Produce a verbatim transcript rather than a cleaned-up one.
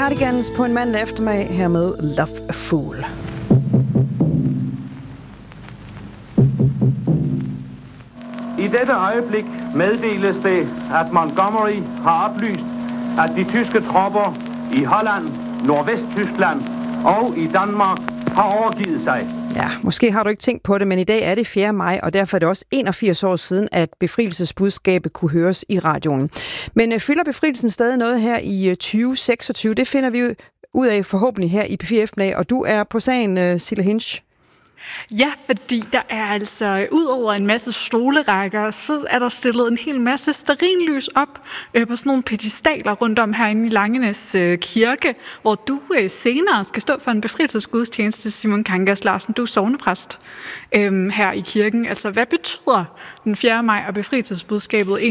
Cardigans på en mandag eftermiddag her med Love Fool. I dette øjeblik meddeles det, at Montgomery har oplyst, at de tyske tropper i Holland, Nordvesttyskland og i Danmark har overgivet sig. Ja, måske har du ikke tænkt på det, men i dag er det fjerde maj, og derfor er det også enogfirs år siden, at befrielsesbudskabet kunne høres i radioen. Men øh, fylder befrielsen stadig noget her i tyve seksogtyve? Det finder vi ud af forhåbentlig her i P fire eftermiddag, og du er på sagen, øh, Sille Hinch. Ja, fordi der er altså, ud over en masse stolerækker, så er der stillet en hel masse stearinlys op øh, på sådan nogle pedestaler rundt om herinde i Langenæs øh, Kirke, hvor du øh, senere skal stå for en befrielsesgudstjeneste, Simon Kangas Larsen. Du er sognepræst øh, her i kirken. Altså, hvad betyder den fjerde maj og befrielsesbudskabet egentlig